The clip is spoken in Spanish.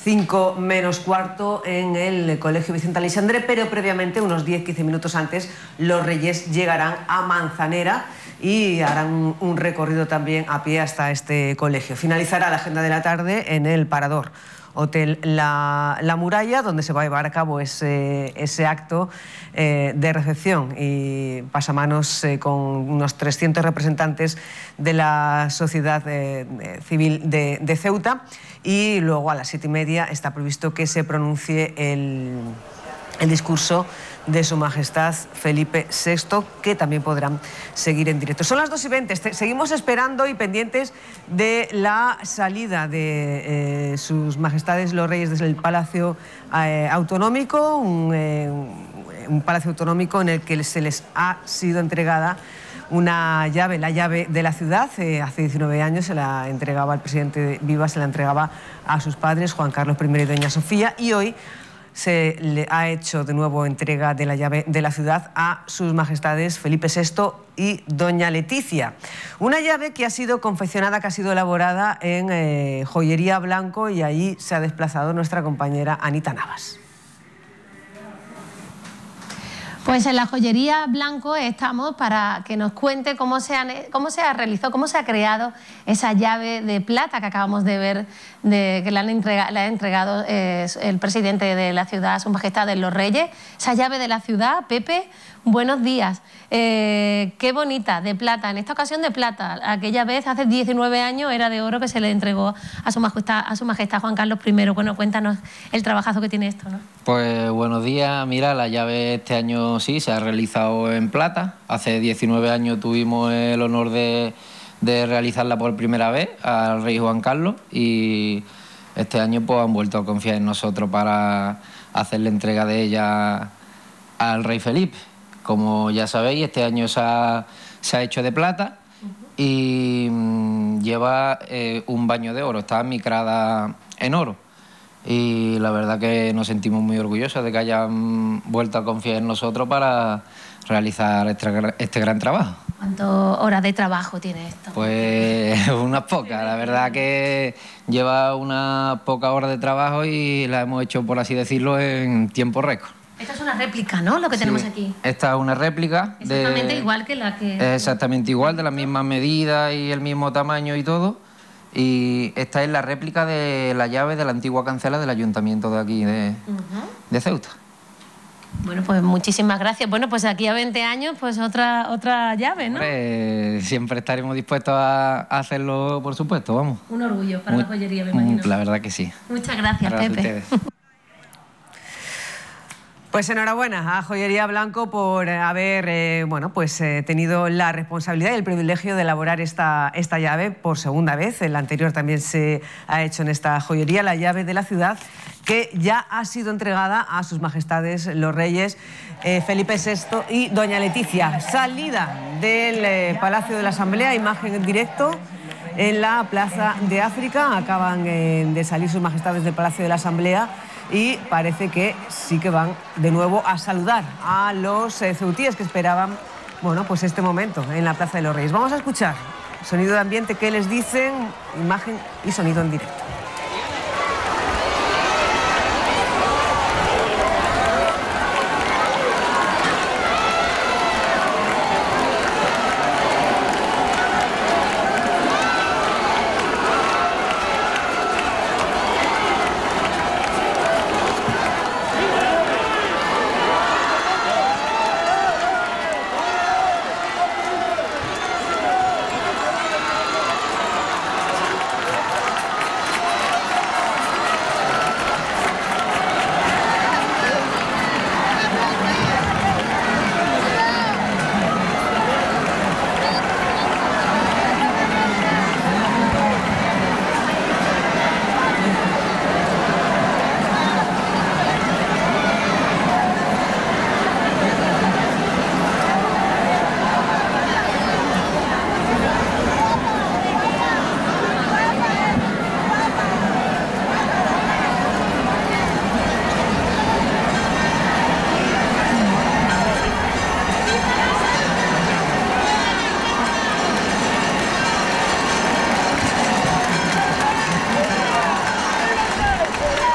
5 menos cuarto en el Colegio Vicente Aleixandre, pero previamente, unos 10-15 minutos antes, los Reyes llegarán a Manzanera y harán un recorrido también a pie hasta este colegio. Finalizará la agenda de la tarde en el Parador Hotel La Muralla, donde se va a llevar a cabo ese acto de recepción y pasamanos con unos 300 representantes de la sociedad civil de Ceuta, y luego a las 7:30 está previsto que se pronuncie el discurso de Su Majestad Felipe VI, que también podrán seguir en directo. Son las 2:20, seguimos esperando y pendientes de la salida de Sus Majestades los Reyes desde el Palacio Autonómico, un palacio autonómico en el que se les ha sido entregada una llave, la llave de la ciudad. Hace 19 años se la entregaba el presidente Viva, se la entregaba a sus padres, Juan Carlos I y doña Sofía, y hoy se le ha hecho de nuevo entrega de la llave de la ciudad a Sus Majestades Felipe VI y doña Leticia. Una llave que ha sido confeccionada, que ha sido elaborada en Joyería Blanco, y allí se ha desplazado nuestra compañera Anita Navas. Pues en la Joyería Blanco estamos para que nos cuente cómo se ha realizado, cómo se ha creado esa llave de plata que acabamos de ver, que le ha entregado el presidente de la ciudad, Su Majestad de los Reyes. Esa llave de la ciudad, Pepe, buenos días. Qué bonita, de plata, en esta ocasión de plata. Aquella vez, hace 19 años, era de oro, que se le entregó a Su Majestad Juan Carlos I. Bueno, cuéntanos el trabajazo que tiene esto, ¿no? Pues buenos días. Mira, la llave este año sí se ha realizado en plata. Hace 19 años tuvimos el honor de realizarla por primera vez al rey Juan Carlos, y este año pues han vuelto a confiar en nosotros para hacer la entrega de ella al rey Felipe. Como ya sabéis, este año se ha hecho de plata y lleva un baño de oro, está micrada en oro. Y la verdad que nos sentimos muy orgullosos de que hayan vuelto a confiar en nosotros para realizar este gran trabajo. ¿Cuántas horas de trabajo tiene esto? Pues unas pocas, la verdad que lleva unas pocas horas de trabajo y la hemos hecho, por así decirlo, en tiempo récord. Esta es una réplica, ¿no?, lo que tenemos aquí. Esta es una réplica. Exactamente igual que la que... Exactamente igual, de la misma medida y el mismo tamaño y todo. Y esta es la réplica de la llave de la antigua cancela del ayuntamiento de aquí, de Ceuta. Bueno, pues muchísimas gracias. Bueno, pues aquí a 20 años, pues otra llave, ¿no? Hombre, siempre estaremos dispuestos a hacerlo, por supuesto, vamos. Un orgullo para la joyería, me imagino. La verdad que sí. Muchas gracias, Pepe. Pues enhorabuena a Joyería Blanco por haber tenido la responsabilidad y el privilegio de elaborar esta llave por segunda vez. La anterior también se ha hecho en esta joyería, la llave de la ciudad, que ya ha sido entregada a Sus Majestades los Reyes Felipe VI y doña Leticia. Salida del Palacio de la Asamblea, imagen en directo en la Plaza de África. Acaban de salir Sus Majestades del Palacio de la Asamblea y parece que sí que van de nuevo a saludar a los ceutíes que esperaban, bueno, pues este momento en la Plaza de los Reyes. Vamos a escuchar sonido de ambiente, qué les dicen, imagen y sonido en directo.